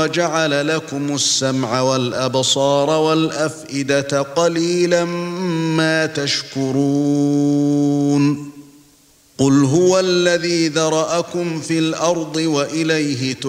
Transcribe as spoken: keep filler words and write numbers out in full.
وجعل لكم السمع والأبصار والأفئدة قليلا ما تشكرون قل هو الذي ذرأكم في الأرض وإليه تحشرون